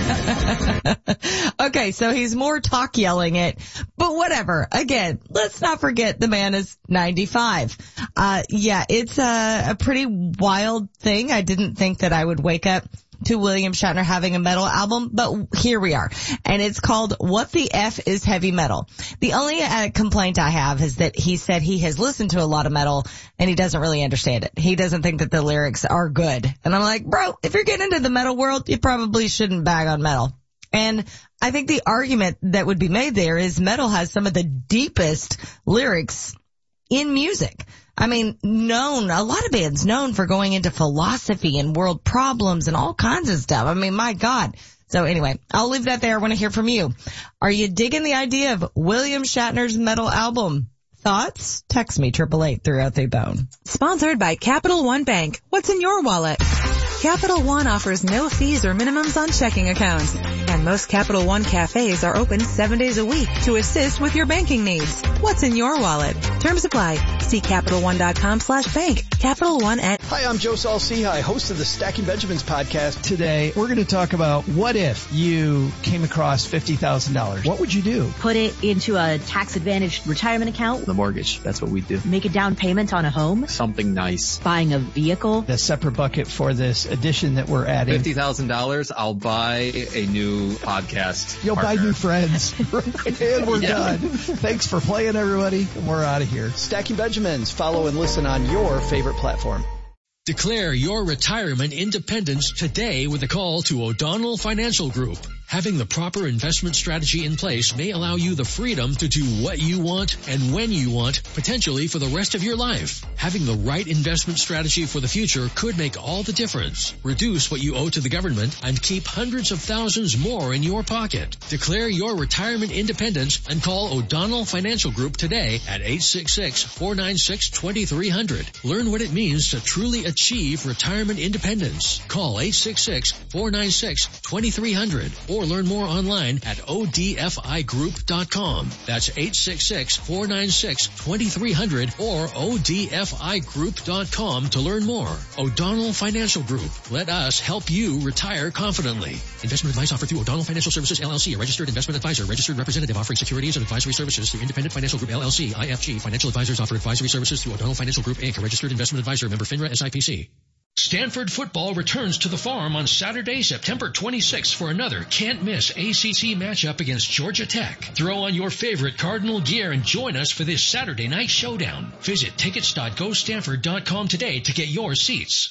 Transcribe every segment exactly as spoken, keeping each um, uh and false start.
Okay, so he's more talk yelling it, but whatever. Again, let's not forget the man is ninety-five. Uh, yeah, it's a, a pretty wild thing. I didn't think that I would wake up to William Shatner having a metal album, but here we are. And it's called What the F is Heavy Metal. The only uh, complaint I have is that he said he has listened to a lot of metal and he doesn't really understand it. He doesn't think that the lyrics are good. And I'm like, bro, if you're getting into the metal world, you probably shouldn't bag on metal. And I think the argument that would be made there is metal has some of the deepest lyrics in music. I mean, known, a lot of bands known for going into philosophy and world problems and all kinds of stuff. I mean, my God. So anyway, I'll leave that there. I want to hear from you. Are you digging the idea of William Shatner's metal album? Thoughts? Text me, triple eight three oh three bone. Sponsored by Capital One Bank. What's in your wallet? Capital One offers no fees or minimums on checking accounts. And most Capital One cafes are open seven days a week to assist with your banking needs. What's in your wallet? Terms apply. See CapitalOne.com slash bank. Capital One at... Hi, I'm Joe Saul-Sehy, host of the Stacking Benjamins podcast. Today, we're going to talk about what if you came across fifty thousand dollars. What would you do? Put it into a tax-advantaged retirement account. The mortgage. That's what we do. Make a down payment on a home. Something nice. Buying a vehicle. The separate bucket for this edition that we're adding. fifty thousand dollars, I'll buy a new podcast You'll partner. buy new friends. And we're Yeah. done. Thanks for playing, everybody. And we're out of here. Stacking Benjamins. Follow and listen on your favorite platform. Declare your retirement independence today with a call to O'Donnell Financial Group. Having the proper investment strategy in place may allow you the freedom to do what you want and when you want, potentially for the rest of your life. Having the right investment strategy for the future could make all the difference. Reduce what you owe to the government and keep hundreds of thousands more in your pocket. Declare your retirement independence and call O'Donnell Financial Group today at eight six six, four nine six, two three zero zero. Learn what it means to truly achieve retirement independence. Call eight six six, four nine six, two three zero zero or learn more online at O D F I group dot com. That's eight six six, four nine six, two three zero zero or O D F I group dot com to learn more. O'Donnell Financial Group. Let us help you retire confidently. Investment advice offered through O'Donnell Financial Services, L L C, a registered investment advisor, registered representative offering securities and advisory services through Independent Financial Group, L L C, I F G. Financial advisors offer advisory services through O'Donnell Financial Group, Incorporated, a registered investment advisor, member FINRA S I P C. Stanford football returns to the Farm on Saturday, September twenty-sixth for another can't-miss A C C matchup against Georgia Tech. Throw on your favorite Cardinal gear and join us for this Saturday night showdown. Visit tickets dot go stanford dot com today to get your seats.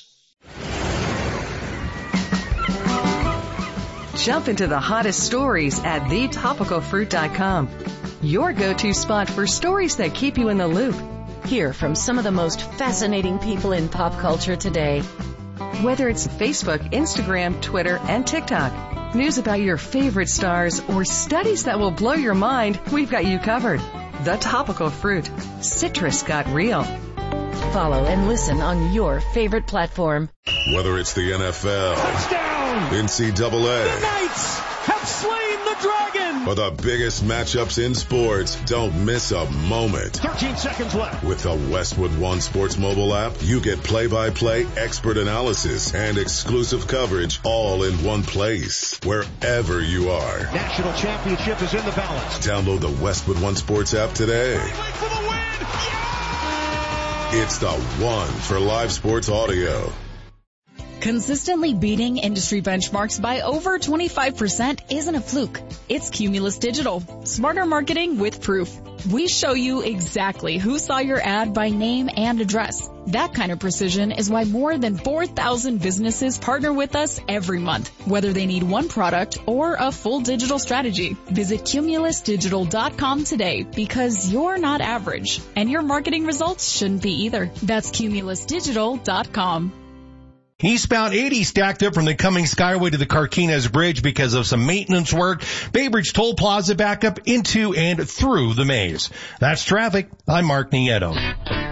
Jump into the hottest stories at the topical fruit dot com. Your go-to spot for stories that keep you in the loop. Hear from some of the most fascinating people in pop culture today. Whether it's Facebook, Instagram, Twitter, and TikTok, news about your favorite stars, or studies that will blow your mind, we've got you covered. The Topical Fruit. Citrus got real. Follow and listen on your favorite platform. Whether it's the N F L, touchdown, N C double A, the Knights have slain the dragon, or the biggest matchups in sports, don't miss a moment. thirteen seconds left. With the Westwood One Sports mobile app, you get play-by-play, expert analysis, and exclusive coverage all in one place, wherever you are. National championship is in the balance. Download the Westwood One Sports app today. For the win. Yeah! It's the one for live sports audio. Consistently beating industry benchmarks by over twenty-five percent isn't a fluke. It's Cumulus Digital. Smarter marketing with proof. We show you exactly who saw your ad by name and address. That kind of precision is why more than four thousand businesses partner with us every month, whether they need one product or a full digital strategy. Visit Cumulus Digital dot com today because you're not average, and your marketing results shouldn't be either. That's Cumulus Digital dot com. Eastbound eighty stacked up from the Cummings Skyway to the Carquinez Bridge because of some maintenance work. Bay Bridge Toll Plaza back up into and through the maze. That's traffic. I'm Mark Nieto.